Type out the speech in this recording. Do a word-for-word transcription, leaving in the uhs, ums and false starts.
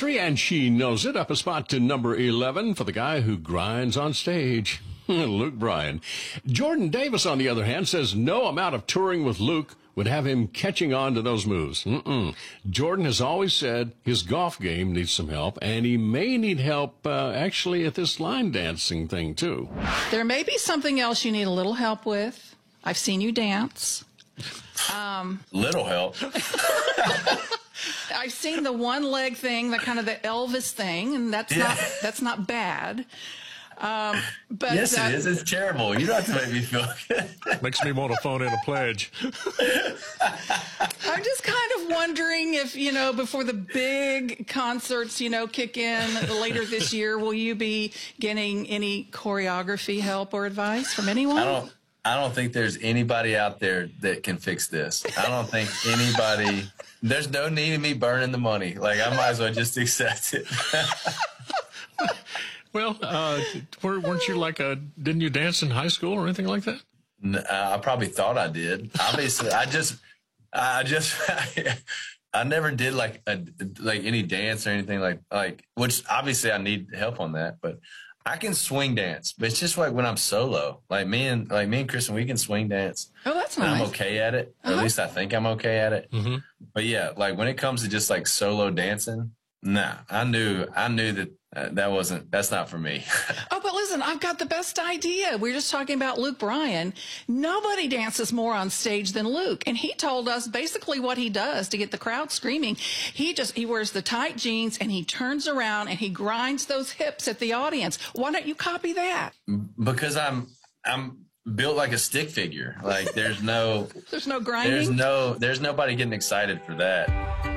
country, and she knows it. Up a spot to number eleven for the guy who grinds on stage, Luke Bryan. Jordan Davis, on the other hand, says no amount of touring with Luke would have him catching on to those moves. Mm-mm. Jordan has always said his golf game needs some help, and he may need help uh, actually at this line dancing thing, too. There may be something else you need a little help with. I've seen you dance. Um, little help. I've seen the one leg thing, the kind of the Elvis thing, and that's yeah. not that's not bad. Um, but yes, uh, it is. It's terrible. You don't have to make me feel good. Makes me want to phone in a pledge. I'm just kind of wondering if, you know, before the big concerts, you know, kick in later this year, will you be getting any choreography help or advice from anyone? I don't. I don't think there's anybody out there that can fix this. I don't think anybody. There's no need of me burning the money. Like, I might as well just accept it. Well, uh, weren't you like a, didn't you dance in high school or anything like that? I probably thought I did. Obviously, I just, I just, I never did like a, like any dance or anything like, like, which obviously I need help on that, but I can swing dance, but it's just like when I'm solo, like me and, like me and Kristen, we can swing dance. Oh, that's nice. nice. I'm okay at it. Or uh-huh. at least I think I'm okay at it. Mm-hmm. But yeah, like when it comes to just like solo dancing, nah, I knew, I knew that uh, that wasn't, that's not for me. Oh, but listen, I've got the best idea. We we're just talking about Luke Bryan. Nobody dances more on stage than Luke. And he told us basically what he does to get the crowd screaming. He just, he wears the tight jeans and he turns around and he grinds those hips at the audience. Why don't you copy that? Because I'm, I'm built like a stick figure. Like there's no, there's no grinding. There's no, there's nobody getting excited for that.